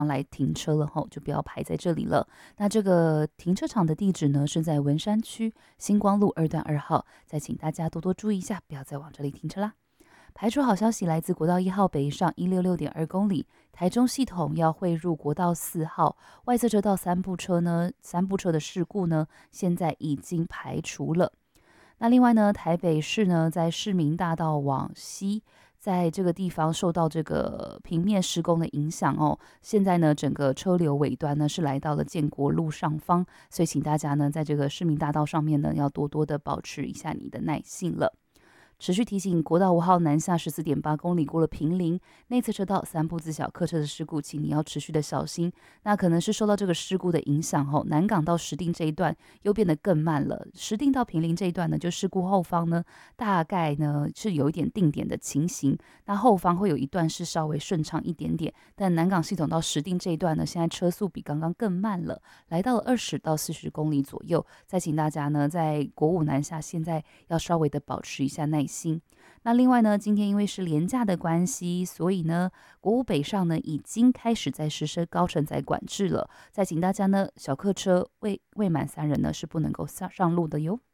来停车了吼，就不要排在这里了。那这个停车场的地址呢是在文山区星光路2段2号，再请大家多多注意一下，不要再往这里停车啦。排除好消息来自国道1号北上166.2公里，台中系统要汇入国道4号外侧车道三部车的事故呢，现在已经排除了。那另外呢，台北市呢，在市民大道往西，在这个地方受到这个平面施工的影响哦，现在呢，整个车流尾端呢是来到了建国路上方，所以请大家呢，在这个市民大道上面呢，要多多的保持一下你的耐性了。持续提醒，国道5号南下14.8公里过了坪林内侧车道三部自小客车的事故，请你要持续的小心。那可能是受到这个事故的影响后，南港到石碇这一段又变得更慢了。石碇到坪林这一段呢，就事故后方呢，大概呢是有一点定点的情形，那后方会有一段是稍微顺畅一点点，但南港系统到石碇这一段呢，现在车速比刚刚更慢了，来到了20到40公里左右。再请大家呢，在国五南下，现在要稍微的保持一下耐心。那另外呢，今天因为是连假的关系，所以呢，国五北上呢已经开始在实施高承载管制了。再请大家呢，小客车未满3人呢是不能够上路的哟。